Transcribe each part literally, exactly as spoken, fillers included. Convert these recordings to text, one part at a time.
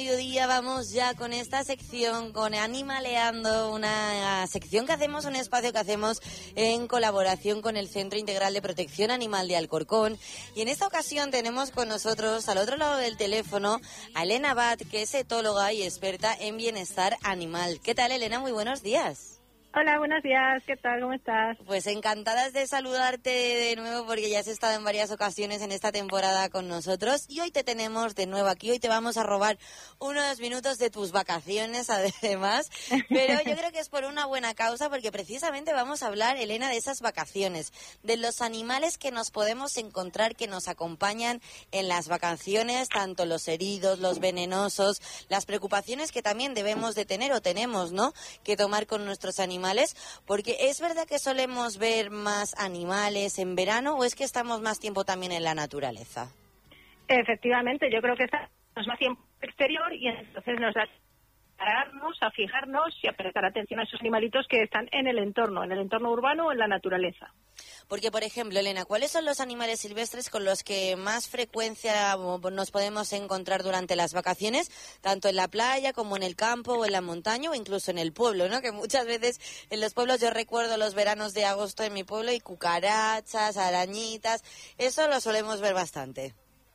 Mediodía vamos ya con esta sección, con Animaleando, una sección que hacemos, un espacio que hacemos en colaboración con el Centro Integral de Protección Animal de Alcorcón. Y en esta ocasión tenemos con nosotros, al otro lado del teléfono, a Elena Abad, que es etóloga y experta en bienestar animal. ¿Qué tal, Elena? Muy buenos días. Hola, buenos días. ¿Qué tal? ¿Cómo estás? Pues encantadas de saludarte de nuevo porque ya has estado en varias ocasiones en esta temporada con nosotros y hoy te tenemos de nuevo aquí. Hoy te vamos a robar unos minutos de tus vacaciones además, pero yo creo que es por una buena causa porque precisamente vamos a hablar, Elena, de esas vacaciones, de los animales que nos podemos encontrar, que nos acompañan en las vacaciones, tanto los heridos, los venenosos, las preocupaciones que también debemos de tener o tenemos, ¿no?, que tomar con nuestros animales. Porque es verdad que solemos ver más animales en verano o es que estamos más tiempo también en la naturaleza. Efectivamente, yo creo que estamos más tiempo exterior y entonces nos da a pararnos, a fijarnos y a prestar atención a esos animalitos que están en el entorno, en el entorno urbano o en la naturaleza. Porque, por ejemplo, Elena, ¿cuáles son los animales silvestres con los que más frecuencia nos podemos encontrar durante las vacaciones, tanto en la playa como en el campo o en la montaña o incluso en el pueblo, ¿no? Que muchas veces en los pueblos, yo recuerdo los veranos de agosto en mi pueblo y cucarachas, arañitas, eso lo solemos ver bastante.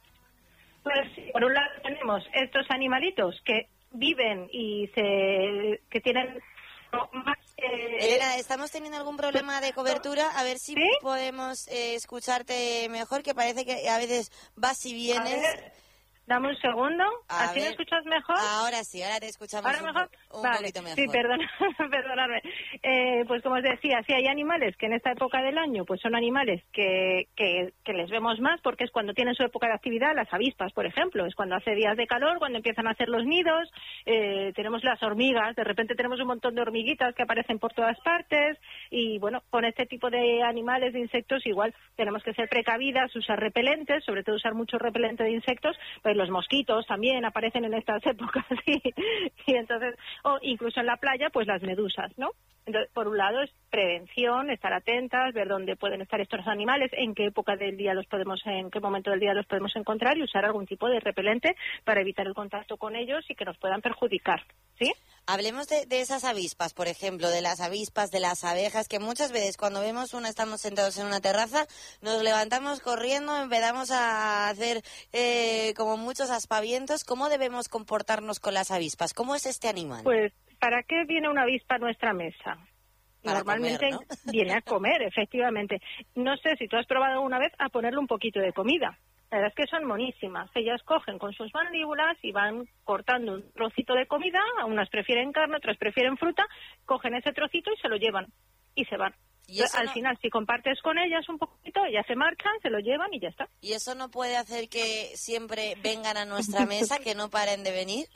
Pues sí, por un lado tenemos estos animalitos que viven y se que tienen más... Eh... Elena, ¿estamos teniendo algún problema de cobertura? A ver si ¿Sí? podemos eh, escucharte mejor, que parece que a veces vas y vienes. Dame un segundo. A ¿Así ver. me escuchas mejor? Ahora sí, ahora te escuchamos ¿Ahora un, mejor? Po- un vale. poquito mejor. Sí, perdona, perdonadme. Eh, pues como os decía, sí hay animales que en esta época del año pues son animales que, que, que les vemos más porque es cuando tienen su época de actividad, las avispas, por ejemplo. Es cuando hace días de calor, cuando empiezan a hacer los nidos. Eh, tenemos las hormigas, de repente tenemos un montón de hormiguitas que aparecen por todas partes. Y bueno, con este tipo de animales, de insectos, igual tenemos que ser precavidas, usar repelentes, sobre todo usar mucho repelente de insectos, pues los mosquitos también aparecen en estas épocas y, y entonces, o incluso en la playa, pues las medusas, ¿no? Entonces, por un lado es prevención, estar atentas, ver dónde pueden estar estos animales, en qué época del día los podemos, en qué momento del día los podemos encontrar y usar algún tipo de repelente para evitar el contacto con ellos y que nos puedan perjudicar, ¿sí? Hablemos de, de esas avispas, por ejemplo, de las avispas, de las abejas, que muchas veces cuando vemos una, estamos sentados en una terraza, nos levantamos corriendo, empezamos a hacer eh, como muchos aspavientos. ¿Cómo debemos comportarnos con las avispas? ¿Cómo es este animal? Pues, ¿para qué viene una avispa a nuestra mesa? Para Normalmente comer, ¿no? Viene a comer, efectivamente. No sé si tú has probado alguna vez a ponerle un poquito de comida. La verdad es que son monísimas. Ellas cogen con sus mandíbulas y van cortando un trocito de comida. Unas prefieren carne, otras prefieren fruta. Cogen ese trocito y se lo llevan. Y se van. ¿Y eso Al no... final, si compartes con ellas un poquito, ellas se marchan, se lo llevan y ya está. ¿Y eso no puede hacer que siempre vengan a nuestra mesa, que no paren de venir?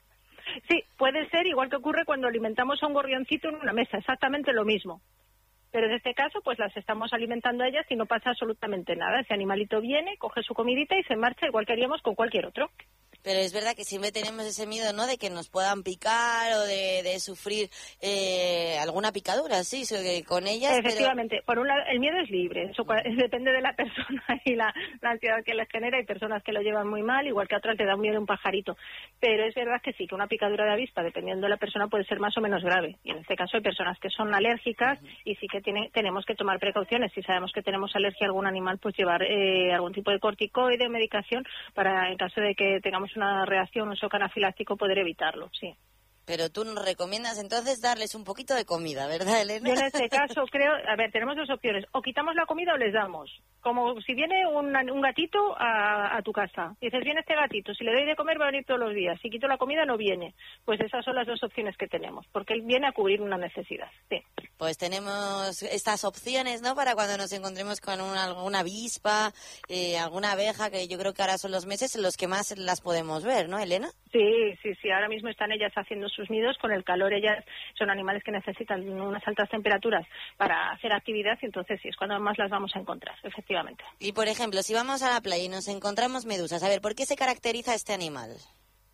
Sí, puede ser igual que ocurre cuando alimentamos a un gorrioncito en una mesa. Exactamente lo mismo. Pero en este caso, pues las estamos alimentando a ellas y no pasa absolutamente nada. Ese animalito viene, coge su comidita y se marcha igual que haríamos con cualquier otro. Pero es verdad que siempre tenemos ese miedo, ¿no?, de que nos puedan picar o de, de sufrir eh, alguna picadura, sí, con ellas. Efectivamente, pero... por un lado, el miedo es libre, eso depende de la persona y la, la ansiedad que les genera. Hay personas que lo llevan muy mal, igual que a otras le da miedo un pajarito. Pero es verdad que sí, que una picadura de avispa, dependiendo de la persona, puede ser más o menos grave. Y en este caso hay personas que son alérgicas uh-huh. y sí que tiene, tenemos que tomar precauciones. Si sabemos que tenemos alergia a algún animal, pues llevar eh, algún tipo de corticoide, medicación, para en caso de que tengamos una reacción, un shock anafiláctico, poder evitarlo, sí. Pero tú nos recomiendas entonces darles un poquito de comida, ¿verdad, Elena? Yo en este caso creo, a ver, tenemos dos opciones, o quitamos la comida o les damos. Como si viene un, un gatito a, a tu casa, y dices, viene este gatito, si le doy de comer va a venir todos los días, si quito la comida no viene. Pues esas son las dos opciones que tenemos, porque él viene a cubrir una necesidad, sí. Pues tenemos estas opciones, ¿no?, para cuando nos encontremos con una, alguna avispa, eh, alguna abeja, que yo creo que ahora son los meses en los que más las podemos ver, ¿no, Elena? Sí, sí, sí, ahora mismo están ellas haciendo sus nidos con el calor. Ellas son animales que necesitan unas altas temperaturas para hacer actividad y entonces sí, es cuando más las vamos a encontrar, efectivamente. Y por ejemplo, si vamos a la playa y nos encontramos medusas, a ver, ¿por qué se caracteriza este animal?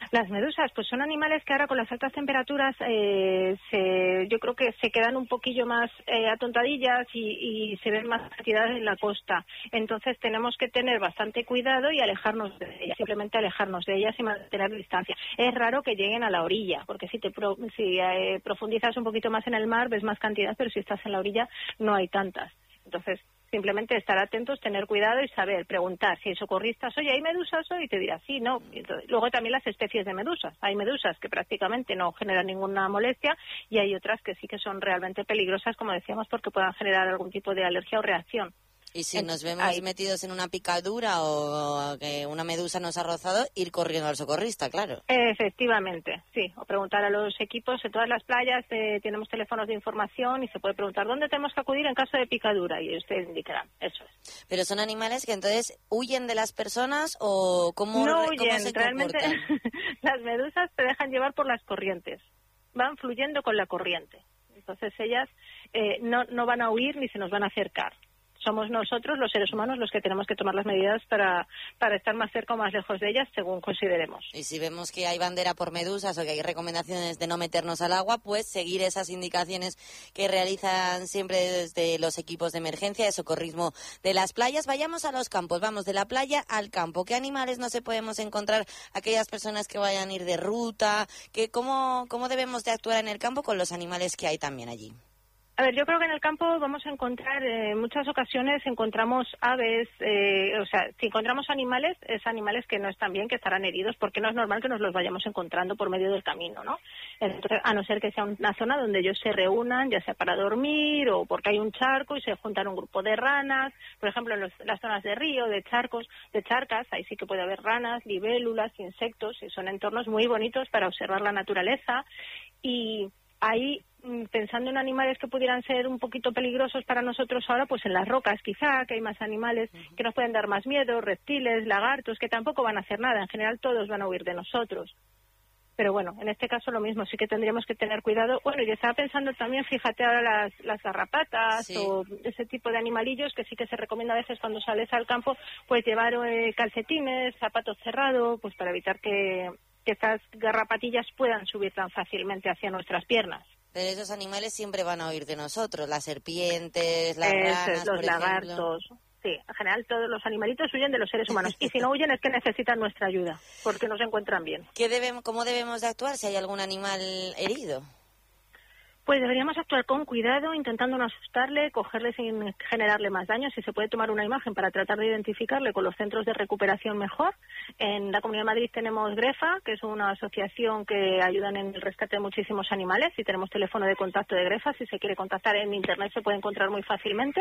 Las medusas, pues son animales que ahora con las altas temperaturas eh, se, yo creo que se quedan un poquillo más eh, atontadillas y, y se ven más cantidades en la costa. Entonces tenemos que tener bastante cuidado y alejarnos de ellas, simplemente alejarnos de ellas y mantener distancia. Es raro que lleguen a la orilla, porque si te pro, si eh, profundizas un poquito más en el mar ves más cantidad, pero si estás en la orilla no hay tantas. Entonces simplemente estar atentos, tener cuidado y saber, preguntar si hay socorristas, oye, ¿hay medusas hoy? Y te dirá, sí, no. Entonces, luego también las especies de medusas. Hay medusas que prácticamente no generan ninguna molestia y hay otras que sí que son realmente peligrosas, como decíamos, porque puedan generar algún tipo de alergia o reacción. Y si Entonces, nos vemos hay... metidos en una picadura o que una medusa nos ha rozado, ir corriendo al socorrista, claro. Efectivamente, sí. O preguntar a los equipos. En todas las playas eh, tenemos teléfonos de información y se puede preguntar dónde tenemos que acudir en caso de picadura y ustedes indicarán. Eso es. Pero son animales que entonces huyen de las personas o cómo, no cómo huyen, se realmente comportan. las medusas se dejan llevar por las corrientes. Van fluyendo con la corriente. Entonces ellas eh, no, no van a huir ni se nos van a acercar. Somos nosotros, los seres humanos, los que tenemos que tomar las medidas para, para estar más cerca o más lejos de ellas, según consideremos. Y si vemos que hay bandera por medusas o que hay recomendaciones de no meternos al agua, pues seguir esas indicaciones que realizan siempre desde los equipos de emergencia de socorrismo de las playas. Vayamos a los campos, vamos de la playa al campo. ¿Qué animales no se podemos encontrar aquellas personas que vayan a ir de ruta? ¿Qué, cómo, ¿Cómo debemos de actuar en el campo con los animales que hay también allí? A ver, yo creo que en el campo vamos a encontrar, eh, en muchas ocasiones encontramos aves, eh, o sea, si encontramos animales, es animales que no están bien, que estarán heridos, porque no es normal que nos los vayamos encontrando por medio del camino, ¿no? Entonces, a no ser que sea una zona donde ellos se reúnan, ya sea para dormir o porque hay un charco y se juntan un grupo de ranas, por ejemplo, en los, las zonas de río, de charcos, de charcas, ahí sí que puede haber ranas, libélulas, insectos, y son entornos muy bonitos para observar la naturaleza y ahí, pensando en animales que pudieran ser un poquito peligrosos para nosotros ahora, pues en las rocas quizá, que hay más animales que nos pueden dar más miedo, reptiles, lagartos, que tampoco van a hacer nada, en general todos van a huir de nosotros. Pero bueno, en este caso lo mismo, sí que tendríamos que tener cuidado. Bueno, yo estaba pensando también, fíjate ahora las, las garrapatas sí. o ese tipo de animalillos que sí que se recomienda a veces cuando sales al campo, pues llevar eh, calcetines, zapatos cerrados, pues para evitar que, que estas garrapatillas puedan subir tan fácilmente hacia nuestras piernas. Pero esos animales siempre van a huir de nosotros, las serpientes, las Eso ranas, es, los por lagartos. ejemplo. Sí, en general todos los animalitos huyen de los seres humanos. Y si no huyen es que necesitan nuestra ayuda, porque no se encuentran bien. ¿Qué debemos, ¿Cómo debemos de actuar si hay algún animal herido? Pues deberíamos actuar con cuidado, intentando no asustarle, cogerle sin generarle más daño. Si se puede tomar una imagen para tratar de identificarle con los centros de recuperación mejor. En la Comunidad de Madrid tenemos Grefa, que es una asociación que ayudan en el rescate de muchísimos animales. Y tenemos teléfono de contacto de Grefa, si se quiere contactar en internet se puede encontrar muy fácilmente.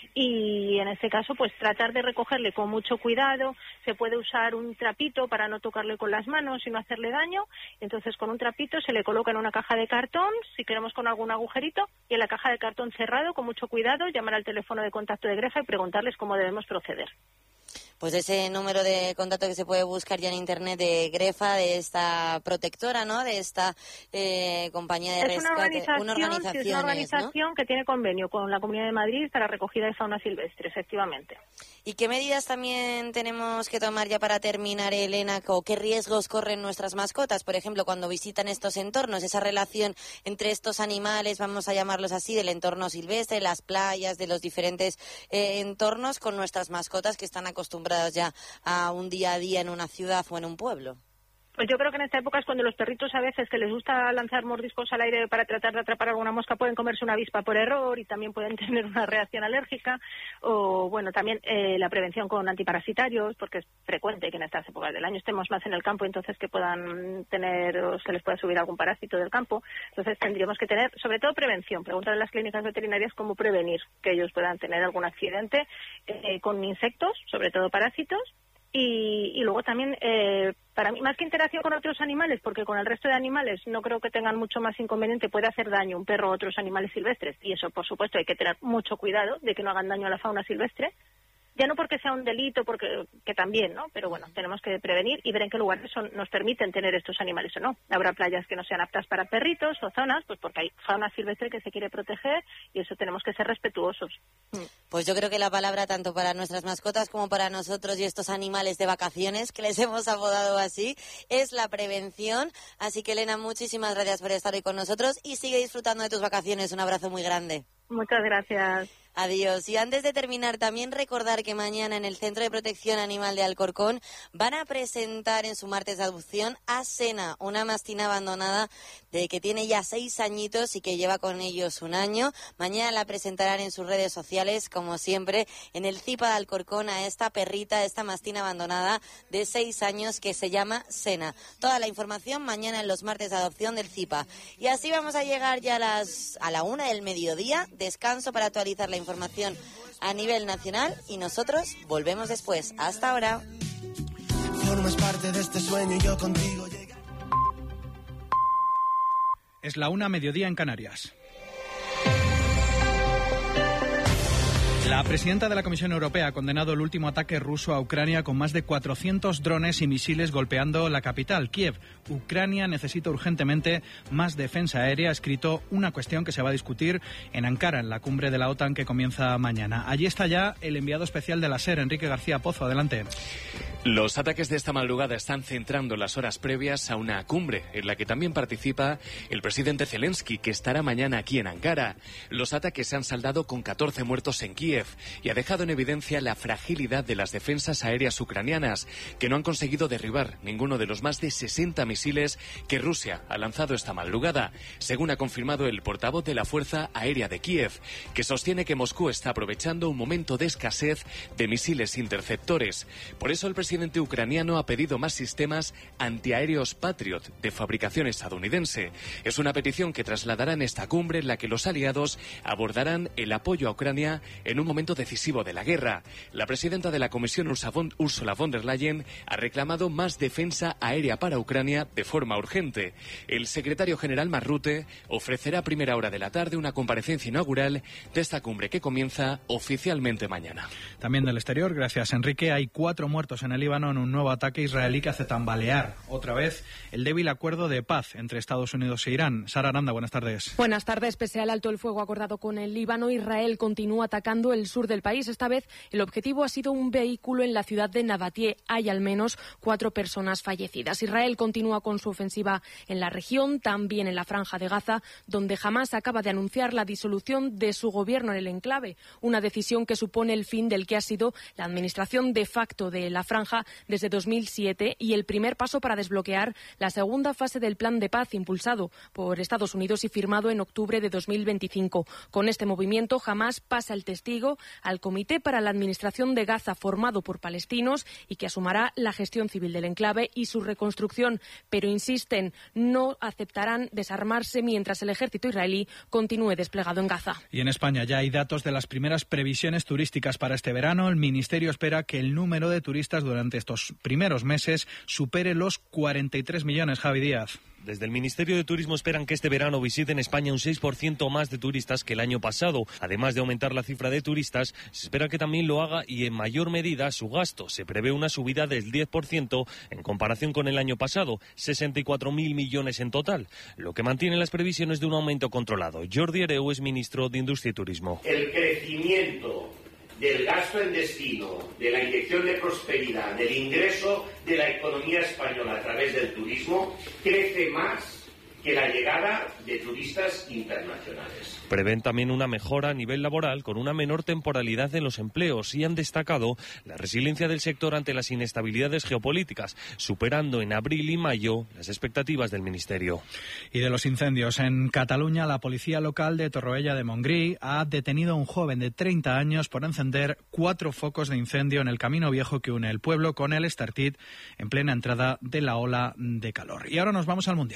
Y en este caso, pues tratar de recogerle con mucho cuidado. Se puede usar un trapito para no tocarle con las manos y no hacerle daño. Entonces, con un trapito se le coloca en una caja de cartón, si queremos con algún agujerito, y en la caja de cartón cerrado, con mucho cuidado, llamar al teléfono de contacto de Grefa y preguntarles cómo debemos proceder. Pues ese número de contacto que se puede buscar ya en internet de Grefa, de esta protectora, ¿no? De esta eh, compañía de es rescate. Una organización, sí, es una organización, ¿no?, que tiene convenio con la Comunidad de Madrid para recogida de fauna silvestre, efectivamente. ¿Y qué medidas también tenemos que tomar ya para terminar, Elena? ¿O qué riesgos corren nuestras mascotas? Por ejemplo, cuando visitan estos entornos, esa relación entre estos animales, vamos a llamarlos así, del entorno silvestre, las playas, de los diferentes eh, entornos, con nuestras mascotas que están acostumbradas ya a un día a día en una ciudad o en un pueblo. Pues yo creo que en esta época es cuando los perritos a veces que les gusta lanzar mordiscos al aire para tratar de atrapar alguna mosca pueden comerse una avispa por error y también pueden tener una reacción alérgica. O bueno, también eh, la prevención con antiparasitarios, porque es frecuente que en estas épocas del año estemos más en el campo, entonces que puedan tener o se les pueda subir algún parásito del campo. Entonces tendríamos que tener sobre todo prevención, preguntar en las clínicas veterinarias cómo prevenir que ellos puedan tener algún accidente eh, con insectos, sobre todo parásitos. Y, y luego también, eh, para mí, más que interacción con otros animales, porque con el resto de animales no creo que tengan mucho más inconveniente, puede hacer daño un perro a otros animales silvestres. Y eso, por supuesto, hay que tener mucho cuidado de que no hagan daño a la fauna silvestre. ya no porque sea un delito, porque que también, ¿no? Pero bueno, tenemos que prevenir y ver en qué lugares son, nos permiten tener estos animales o no. Habrá playas que no sean aptas para perritos o zonas, pues porque hay fauna silvestre que se quiere proteger y eso tenemos que ser respetuosos. Pues yo creo que la palabra tanto para nuestras mascotas como para nosotros y estos animales de vacaciones, que les hemos apodado así, es la prevención. Así que, Elena, muchísimas gracias por estar hoy con nosotros y sigue disfrutando de tus vacaciones. Un abrazo muy grande. Muchas gracias. Adiós. Y antes de terminar, también recordar que mañana en el Centro de Protección Animal de Alcorcón van a presentar en su martes de adopción a Sena, una mastina abandonada de que tiene ya seis añitos y que lleva con ellos un año. Mañana la presentarán en sus redes sociales, como siempre, en el CIPA de Alcorcón, a esta perrita, esta mastina abandonada de seis años que se llama Sena. Toda la información mañana en los martes de adopción del CIPA. Y así vamos a llegar ya a, las, a la una del mediodía. Descanso para actualizar la información a nivel nacional y nosotros volvemos después. Hasta ahora. Formas parte de este sueño y yo contigo. Es la una, mediodía en Canarias. La presidenta de la Comisión Europea ha condenado el último ataque ruso a Ucrania con más de cuatrocientos drones y misiles golpeando la capital, Kiev. Ucrania necesita urgentemente más defensa aérea. Ha escrito una cuestión que se va a discutir en Ankara, en la cumbre de la OTAN que comienza mañana. Allí está ya el enviado especial de la SER, Enrique García Pozo. Adelante. Los ataques de esta madrugada están centrando las horas previas a una cumbre en la que también participa el presidente Zelensky, que estará mañana aquí en Ankara. Los ataques se han saldado con catorce muertos en Kiev y ha dejado en evidencia la fragilidad de las defensas aéreas ucranianas, que no han conseguido derribar ninguno de los más de sesenta misiles que Rusia ha lanzado esta madrugada, según ha confirmado el portavoz de la Fuerza Aérea de Kiev, que sostiene que Moscú está aprovechando un momento de escasez de misiles interceptores. Por eso el presidente El presidente ucraniano ha pedido más sistemas antiaéreos Patriot de fabricación estadounidense. Es una petición que trasladará en esta cumbre en la que los aliados abordarán el apoyo a Ucrania en un momento decisivo de la guerra. La presidenta de la Comisión, Ursula von der Leyen, ha reclamado más defensa aérea para Ucrania de forma urgente. El secretario general Mark Rutte ofrecerá a primera hora de la tarde una comparecencia inaugural de esta cumbre que comienza oficialmente mañana. También del exterior, gracias Enrique, hay cuatro muertos en el Líbano en un nuevo ataque israelí que hace tambalear otra vez el débil acuerdo de paz entre Estados Unidos e Irán. Sara Aranda, buenas tardes. Buenas tardes. Pese al alto el fuego acordado con el Líbano, Israel continúa atacando el sur del país. Esta vez el objetivo ha sido un vehículo en la ciudad de Nabatie. Hay al menos cuatro personas fallecidas. Israel continúa con su ofensiva en la región, también en la Franja de Gaza, donde Hamás acaba de anunciar la disolución de su gobierno en el enclave, una decisión que supone el fin del que ha sido la administración de facto de la Franja desde dos mil siete y el primer paso para desbloquear la segunda fase del plan de paz impulsado por Estados Unidos y firmado en octubre de dos mil veinticinco. Con este movimiento, Hamás pasa el testigo al Comité para la Administración de Gaza, formado por palestinos y que asumirá la gestión civil del enclave y su reconstrucción. Pero insisten, no aceptarán desarmarse mientras el ejército israelí continúe desplegado en Gaza. Y en España ya hay datos de las primeras previsiones turísticas para este verano. El Ministerio espera que el número de turistas durante estos primeros meses supere los cuarenta y tres millones. Javi Díaz. Desde el Ministerio de Turismo esperan que este verano visiten España un seis por ciento más de turistas que el año pasado. Además de aumentar la cifra de turistas, se espera que también lo haga y en mayor medida su gasto. Se prevé una subida del diez por ciento en comparación con el año pasado, sesenta y cuatro mil millones en total, lo que mantiene las previsiones de un aumento controlado. Jordi Hereu es ministro de Industria y Turismo. El crecimiento del gasto en destino, de la inyección de prosperidad, del ingreso de la economía española a través del turismo, crece más que la llegada de turistas internacionales. Prevén también una mejora a nivel laboral con una menor temporalidad en los empleos y han destacado la resiliencia del sector ante las inestabilidades geopolíticas, superando en abril y mayo las expectativas del Ministerio. Y de los incendios en Cataluña, la policía local de Torroella de Montgrí ha detenido a un joven de treinta años por encender cuatro focos de incendio en el camino viejo que une el pueblo con el Estartit en plena entrada de la ola de calor. Y ahora nos vamos al Mundial.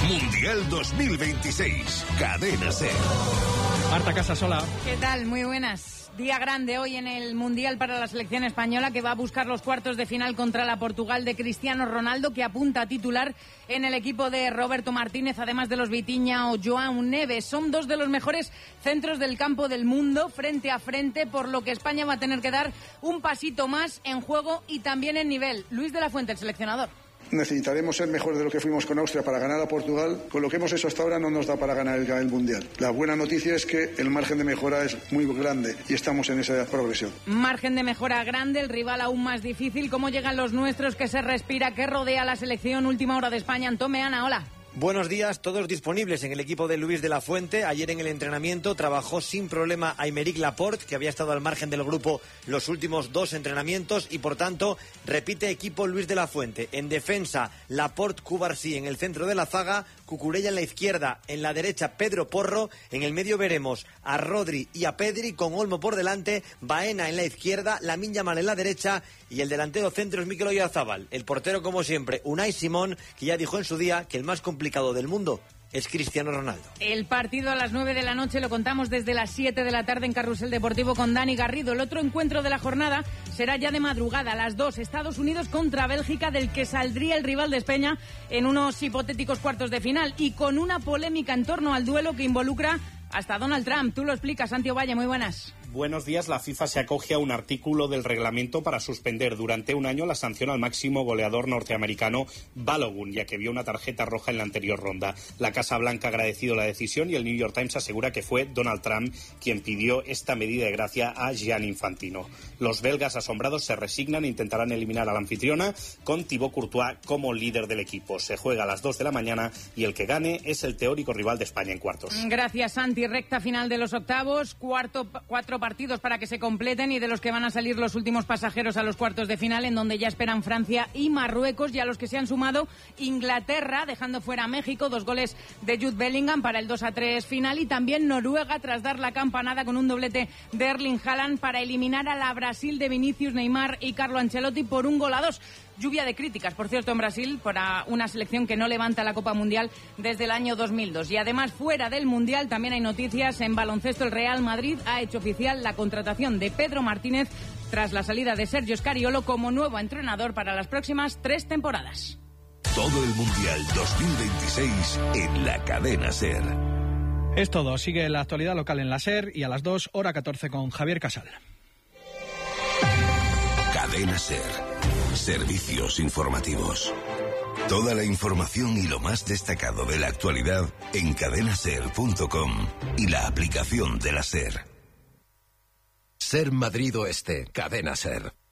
Mundial dos mil veintiséis. Cadena SER. Marta Casasola. ¿Qué tal? Muy buenas. Día grande hoy en el Mundial para la selección española, que va a buscar los cuartos de final contra la Portugal de Cristiano Ronaldo, que apunta a titular en el equipo de Roberto Martínez, además de los Vitinha o João Neves. Son dos de los mejores centros del campo del mundo, frente a frente, por lo que España va a tener que dar un pasito más en juego y también en nivel. Luis de la Fuente, el seleccionador. Necesitaremos ser mejores de lo que fuimos con Austria para ganar a Portugal. Con lo que hemos hecho hasta ahora no nos da para ganar el, el Mundial. La buena noticia es que el margen de mejora es muy grande y estamos en esa progresión. Margen de mejora grande, el rival aún más difícil. ¿Cómo llegan los nuestros? ¿Qué se respira? ¿Qué rodea la selección? Última hora de España. Antón Meana, hola. Buenos días, todos disponibles en el equipo de Luis de la Fuente. Ayer en el entrenamiento trabajó sin problema Aymeric Laporte, que había estado al margen del grupo los últimos dos entrenamientos, y por tanto repite equipo Luis de la Fuente. En defensa, Laporte, Cubarsí en el centro de la zaga, Cucurella en la izquierda, en la derecha Pedro Porro, en el medio veremos a Rodri y a Pedri con Olmo por delante, Baena en la izquierda, Lamine Yamal en la derecha y el delantero centro es Mikel Oyarzabal. El portero, como siempre, Unai Simón, que ya dijo en su día que el más complicado del mundo es Cristiano Ronaldo. El partido a las nueve de la noche lo contamos desde las siete de la tarde en Carrusel Deportivo con Dani Garrido. El otro encuentro de la jornada será ya de madrugada, a las dos, Estados Unidos contra Bélgica, del que saldría el rival de España en unos hipotéticos cuartos de final, y con una polémica en torno al duelo que involucra hasta Donald Trump. Tú lo explicas, Santi Ovalle, muy buenas. Buenos días. La FIFA se acoge a un artículo del reglamento para suspender durante un año la sanción al máximo goleador norteamericano Balogun, ya que vio una tarjeta roja en la anterior ronda. La Casa Blanca ha agradecido la decisión y el New York Times asegura que fue Donald Trump quien pidió esta medida de gracia a Gianni Infantino. Los belgas asombrados se resignan e intentarán eliminar a la anfitriona con Thibaut Courtois como líder del equipo. Se juega a las dos de la mañana y el que gane es el teórico rival de España en cuartos. Gracias, Santi. Recta final de los octavos, cuarto, cuatro partidos para que se completen y de los que van a salir los últimos pasajeros a los cuartos de final, en donde ya esperan Francia y Marruecos, y a los que se han sumado Inglaterra, dejando fuera a México, dos goles de Jude Bellingham para el dos a tres final, y también Noruega tras dar la campanada con un doblete de Erling Haaland para eliminar a la Brasil de Vinicius, Neymar y Carlo Ancelotti por un gol a dos. Lluvia de críticas, por cierto, en Brasil, para una selección que no levanta la Copa Mundial desde el año dos mil dos. Y además, fuera del Mundial, también hay noticias. En baloncesto, el Real Madrid ha hecho oficial la contratación de Pedro Martínez tras la salida de Sergio Scariolo como nuevo entrenador para las próximas tres temporadas. Todo el Mundial dos mil veintiséis en la Cadena SER. Es todo. Sigue la actualidad local en la SER y a las dos, hora catorce, con Javier Casal. Cadena SER. Servicios informativos. Toda la información y lo más destacado de la actualidad en cadena ser punto com y la aplicación de la SER. SER Madrid Oeste, Cadena SER.